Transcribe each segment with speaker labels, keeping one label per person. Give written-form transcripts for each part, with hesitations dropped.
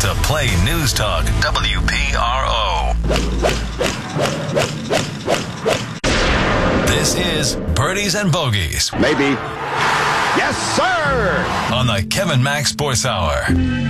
Speaker 1: to Play News Talk WPRO. This is Birdies and Bogeys.
Speaker 2: Maybe. Yes, sir!
Speaker 1: On the Kevin Mack Sports Hour.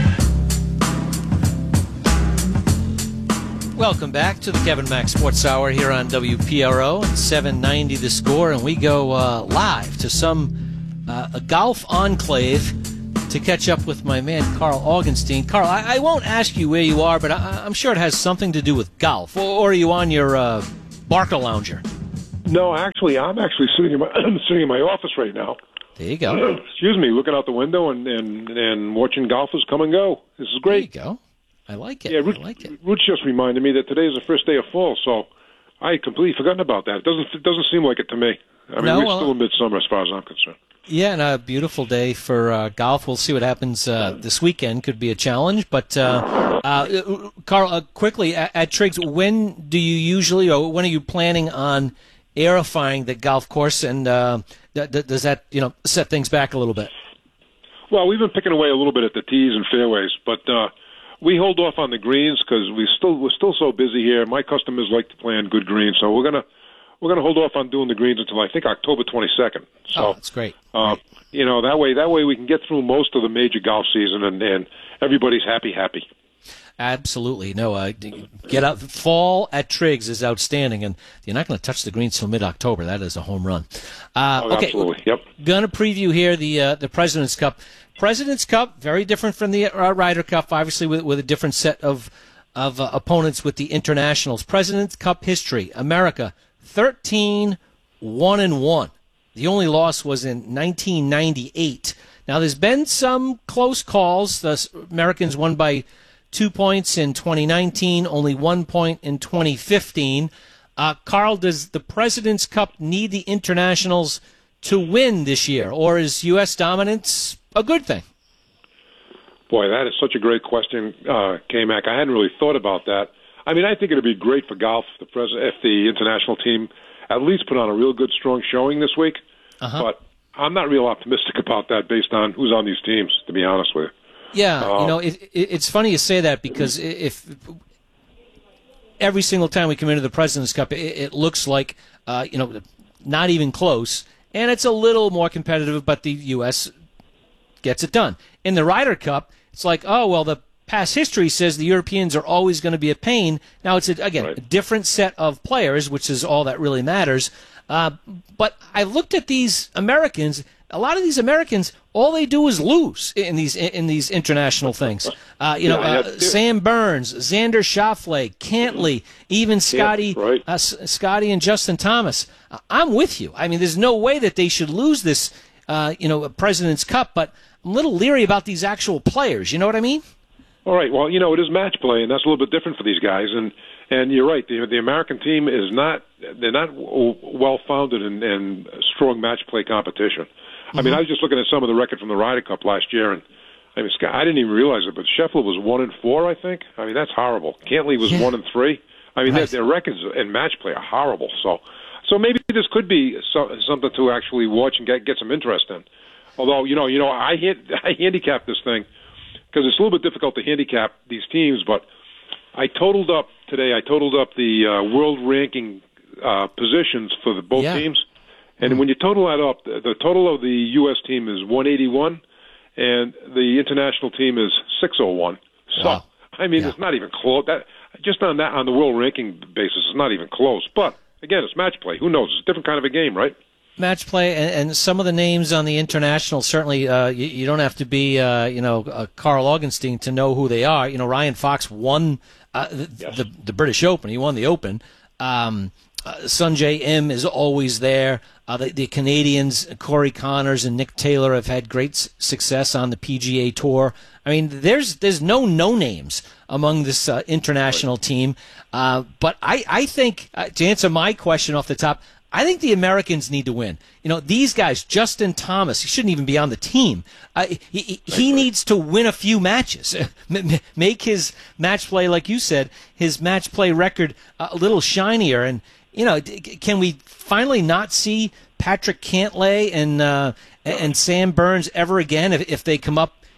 Speaker 3: Welcome back to the Kevin Mack Sports Hour here on WPRO and 790 The Score, and we go live to a golf enclave to catch up with my man Carl Augenstein. Carl, I won't ask you where you are, but I'm sure it has something to do with golf. Or are you on your Barker Lounger?
Speaker 4: No, actually, I'm sitting in my office right now.
Speaker 3: There you go.
Speaker 4: Excuse me, looking out the window and watching golfers come and go. This is great.
Speaker 3: There you go. I like it.
Speaker 4: Yeah,
Speaker 3: I like it.
Speaker 4: Rich just reminded me that today is the first day of fall, so I had completely forgotten about that. It doesn't seem like it to me. I mean, we're still in midsummer as far as I'm concerned.
Speaker 3: Yeah, and a beautiful day for golf. We'll see what happens this weekend. Could be a challenge. But, Carl, quickly, at Triggs, when do you usually, or when are you planning on aerifying the golf course, and does that set things back a little bit?
Speaker 4: Well, we've been picking away a little bit at the tees and fairways, but we hold off on the greens because we're still so busy here. My customers like to play on good greens, so we're gonna hold off on doing the greens until I think October 22nd. So
Speaker 3: that's great.
Speaker 4: That way we can get through most of the major golf season and everybody's happy.
Speaker 3: Absolutely. No, get out. Fall at Triggs is outstanding, and you're not going to touch the greens till mid-October. That is a home run. Okay,
Speaker 4: absolutely. Yep.
Speaker 3: Going to preview here the President's Cup. President's Cup, very different from the Ryder Cup, obviously with a different set of opponents with the internationals. President's Cup history: America 13-1-1. The only loss was in 1998. Now there's been some close calls. The Americans won by 2 points in 2019, only 1 point in 2015. Carl, does the President's Cup need the internationals to win this year, or is U.S. dominance a good thing?
Speaker 4: Boy, that is such a great question, K-Mac. I hadn't really thought about that. I mean, I think it would be great for golf if the international team at least put on a real good, strong showing this week. But I'm not real optimistic about that based on who's on these teams, to be honest with you.
Speaker 3: Yeah, it's funny you say that because if every single time we come into the President's Cup, it looks like not even close, and it's a little more competitive, but the U.S. gets it done. In the Ryder Cup, it's like, oh, well, the past history says the Europeans are always going to be a pain. Now it's, a different set of players, which is all that really matters. But I looked at these Americans. A lot of these Americans, all they do is lose in these international things. Sam Burns, Xander Schauffele, Cantley, even Scotty and Justin Thomas. I'm with you. I mean, there's no way that they should lose this, President's Cup. But I'm a little leery about these actual players. You know what I mean?
Speaker 4: All right. Well, it is match play, and that's a little bit different for these guys. And you're right. The American team is not well founded in strong match play competition. I mean, I was just looking at some of the record from the Ryder Cup last year, and I mean, I didn't even realize it, but Scheffler was 1-4, I think. I mean, that's horrible. Cantley was 1-3. I mean, their records in match play are horrible. So maybe this could be something to actually watch and get some interest in. Although, I handicap this thing because it's a little bit difficult to handicap these teams. But I totaled up today. I totaled up the world ranking positions for both teams. And when you total that up, the total of the U.S. team is 181, and the international team is 601. So, wow. I mean, it's not even close. Just on the world ranking basis, it's not even close. But, again, it's match play. Who knows? It's a different kind of a game, right?
Speaker 3: Match play, and some of the names on the international, certainly you don't have to be, Carl Augenstein to know who they are. Ryan Fox won the British Open. He won the Open. Sungjae Im is always there. The Canadians, Corey Connors and Nick Taylor, have had great success on the PGA Tour. I mean, there's no names among this international team. But I think, to answer my question off the top, I think the Americans need to win. These guys, Justin Thomas, he shouldn't even be on the team. He needs to win a few matches, make his match play, like you said, his match play record a little shinier. And can we finally not see Patrick Cantlay and Sam Burns ever again if they come up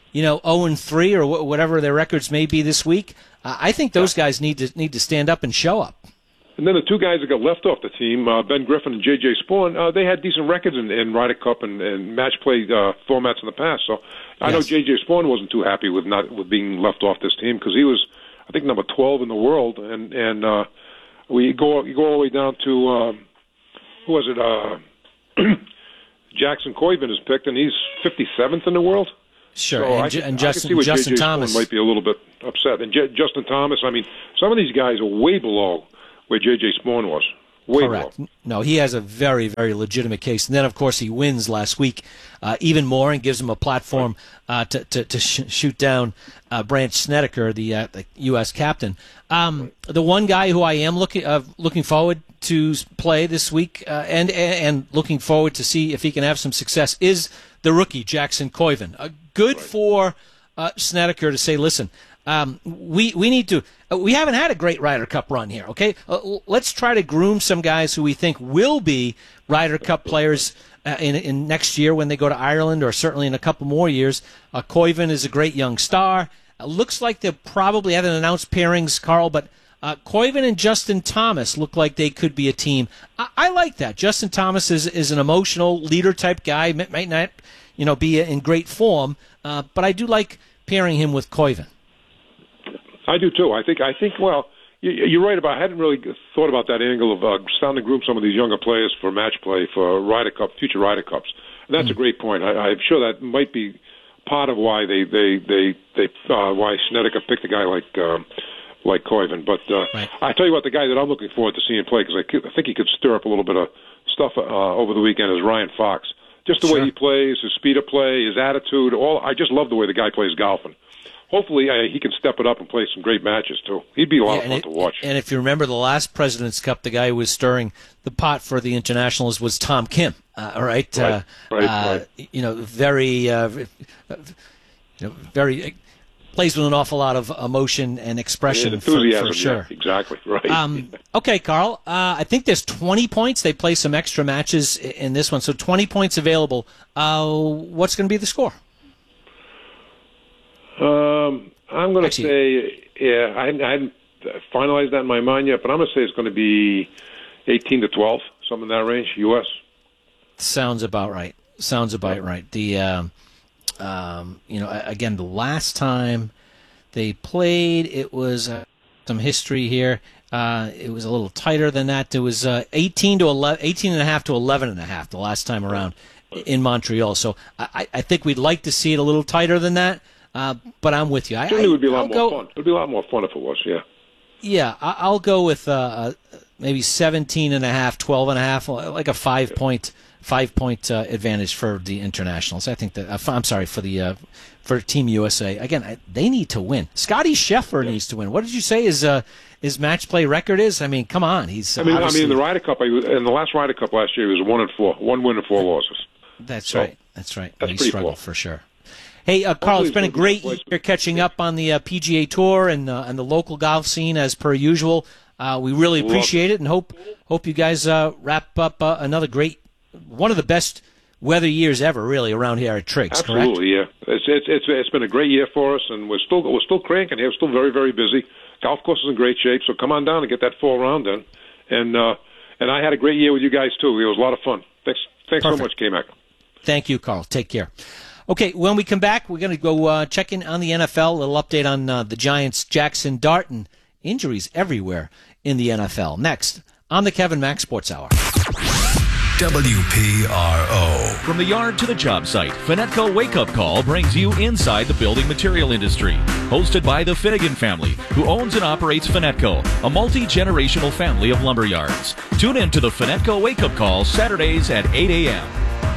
Speaker 3: 0-3 or whatever their records may be this week. I think those guys need to stand up and show up.
Speaker 4: And then the two guys that got left off the team, Ben Griffin and J.J. Spawn, they had decent records in Ryder Cup and match play formats in the past. So I know J.J. Spawn wasn't too happy with being left off this team because he was, I think, number 12 in the world. And you go all the way down to who was it? Jackson Koiven is picked, and he's 57th in the world.
Speaker 3: Sure,
Speaker 4: so
Speaker 3: and
Speaker 4: Justin
Speaker 3: Thomas
Speaker 4: might be a little bit upset. And Justin Thomas, I mean, some of these guys are way below where J.J. Spawn was. Way
Speaker 3: correct.
Speaker 4: Below.
Speaker 3: No, he has a very, very legitimate case. And then, of course, he wins last week even more and gives him a platform to shoot down Brandt Snedeker, the U.S. captain. The one guy who I am looking forward to play this week and looking forward to see if he can have some success is the rookie, Jackson Koiven. Good for Snedeker to say, listen, we need to. We haven't had a great Ryder Cup run here. Okay, let's try to groom some guys who we think will be Ryder Cup players in next year when they go to Ireland, or certainly in a couple more years. Koiven is a great young star. Looks like they probably haven't announced pairings, Carl, but Koiven and Justin Thomas look like they could be a team. I like that. Justin Thomas is an emotional leader type guy. Might not, be in great form, but I do like pairing him with Koiven.
Speaker 4: I do too. I think. Well, you're right about. I hadn't really thought about that angle of starting to groom some of these younger players for match play for Ryder Cup, future Ryder Cups. And that's a great point. I'm sure that might be part of why why Snedeker picked a guy like Koiven. But
Speaker 3: right.
Speaker 4: I tell you what, the guy that I'm looking forward to seeing play, because I think he could stir up a little bit of stuff over the weekend, is Ryan Fox. Just the way he plays, his speed of play, his attitude. I just love the way the guy plays golfing. Hopefully, he can step it up and play some great matches, too. He'd be a lot of fun to watch.
Speaker 3: And if you remember the last President's Cup, the guy who was stirring the pot for the internationals was Tom Kim, right?
Speaker 4: Right.
Speaker 3: Very plays with an awful lot of emotion and expression,
Speaker 4: enthusiasm,
Speaker 3: for sure.
Speaker 4: Yeah, exactly, right.
Speaker 3: Okay, Carl, I think there's 20 points. They play some extra matches in this one, so 20 points available. What's going to be the score?
Speaker 4: I'm going to say, I hadn't finalized that in my mind yet, but I'm going to say it's going to be 18-12, something in that range, U.S.
Speaker 3: Sounds about right. The, again, the last time they played, it was some history here. It was a little tighter than that. It was 18.5 to 11.5 the last time around in Montreal. So I think we'd like to see it a little tighter than that. But I'm with you.
Speaker 4: It would be a lot more fun. It would be a lot more fun if it was, yeah.
Speaker 3: Yeah, I'll go with maybe 17.5, 12.5, like a 5-point advantage for the internationals. I think that. I'm sorry for Team USA. Again, they need to win. Scotty Scheffler needs to win. What did you say his match play record is? I mean, come on. In
Speaker 4: the Ryder Cup, in the last Ryder Cup last year, he was 1-4, 1 win and 4 losses.
Speaker 3: That's right. That's
Speaker 4: he
Speaker 3: struggled for sure. Hey, Carl, it's been a great year catching up on the PGA Tour and the local golf scene as per usual. We really appreciate it and hope you guys wrap up another great, one of the best weather years ever, really, around here at Triggs.
Speaker 4: Absolutely,
Speaker 3: correct?
Speaker 4: Yeah. It's been a great year for us, and we're still cranking here. We're still very, very busy. Golf course is in great shape, so come on down and get that fall round in. And I had a great year with you guys too. It was a lot of fun. Thanks so much, K-Mac.
Speaker 3: Thank you, Carl. Take care. Okay, when we come back, we're going to go check in on the NFL, a little update on the Giants' Jackson Dart, and injuries everywhere in the NFL. Next, on the Kevin Mack Sports Hour.
Speaker 1: WPRO.
Speaker 5: From the yard to the job site, Finetco Wake Up Call brings you inside the building material industry. Hosted by the Finnegan family, who owns and operates Finetco, a multi-generational family of lumber yards. Tune in to the Finetco Wake Up Call Saturdays at 8 a.m.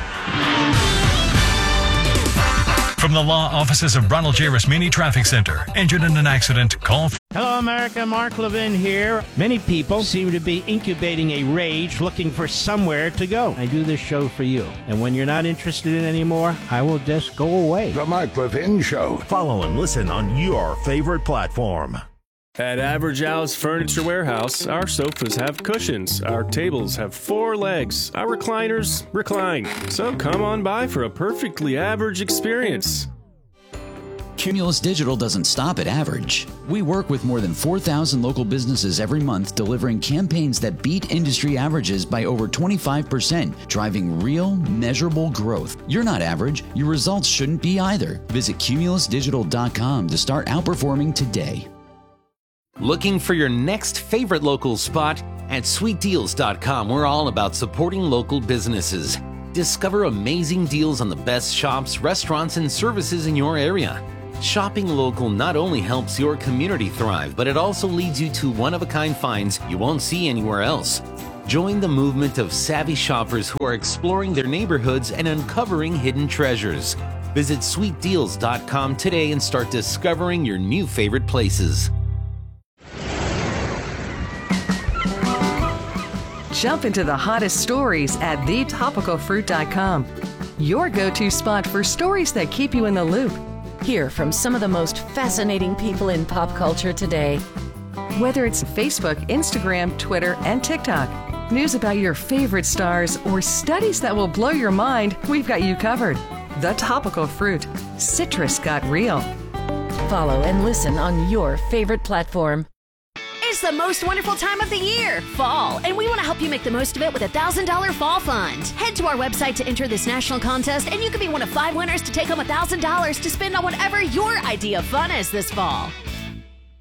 Speaker 6: From the law offices of Ronald J. Rasmini Traffic Center. Injured in an accident, call.
Speaker 7: Hello, America. Mark Levin here. Many people seem to be incubating a rage looking for somewhere to go. I do this show for you. And when you're not interested in it anymore, I will just go away.
Speaker 2: The Mark Levin Show.
Speaker 8: Follow and listen on your favorite platform.
Speaker 9: At Average Al's Furniture Warehouse, our sofas have cushions, our tables have 4 legs, our recliners recline. So come on by for a perfectly average experience.
Speaker 10: Cumulus Digital doesn't stop at average. We work with more than 4,000 local businesses every month, delivering campaigns that beat industry averages by over 25%, driving real, measurable growth. You're not average. Your results shouldn't be either. Visit cumulusdigital.com to start outperforming today.
Speaker 11: Looking for your next favorite local spot? At sweetdeals.com, we're all about supporting local businesses. Discover amazing deals on the best shops, restaurants, and services in your area. Shopping local not only helps your community thrive, but it also leads you to one-of-a-kind finds you won't see anywhere else. Join the movement of savvy shoppers who are exploring their neighborhoods and uncovering hidden treasures. Visit sweetdeals.com today and start discovering your new favorite places.
Speaker 12: Jump into the hottest stories at thetopicalfruit.com. Your go-to spot for stories that keep you in the loop.
Speaker 13: Hear from some of the most fascinating people in pop culture today.
Speaker 12: Whether it's Facebook, Instagram, Twitter, and TikTok, news about your favorite stars, or studies that will blow your mind, we've got you covered. The Topical Fruit. Citrus got real.
Speaker 13: Follow and listen on your favorite platform.
Speaker 14: It's the most wonderful time of the year, fall, and we want to help you make the most of it with a $1,000 fall fund. Head to our website to enter this national contest, and you could be one of 5 winners to take home $1,000 to spend on whatever your idea of fun is this fall.